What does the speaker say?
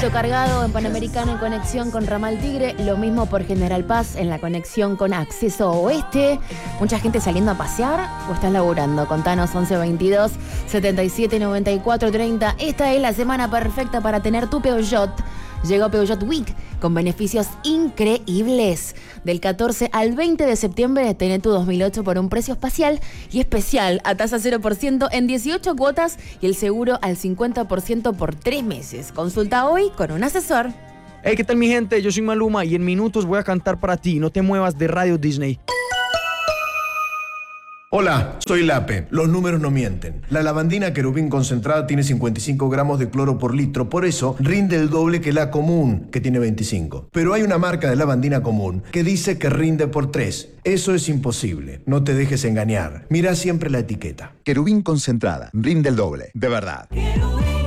cargado en Panamericana en conexión con Ramal Tigre, lo mismo por General Paz en la conexión con Acceso Oeste. Mucha gente saliendo a pasear o estás laburando. Contanos 11 22 77 94 30. Esta es la semana perfecta para tener tu Peugeot. Llegó Peugeot Week con beneficios increíbles. Del 14 al 20 de septiembre tenés tu 2008 por un precio espacial y especial a tasa 0% en 18 cuotas y el seguro al 50% por 3 meses. Consulta hoy con un asesor. Hey, ¿qué tal mi gente? Yo soy Maluma y en minutos voy a cantar para ti. No te muevas de Radio Disney. Hola, soy Lape. Los números no mienten. La lavandina querubín concentrada tiene 55 gramos de cloro por litro, por eso rinde el doble que la común, que tiene 25. Pero hay una marca de lavandina común que dice que rinde por 3. Eso es imposible. No te dejes engañar. Mira siempre la etiqueta. Querubín concentrada. Rinde el doble. De verdad.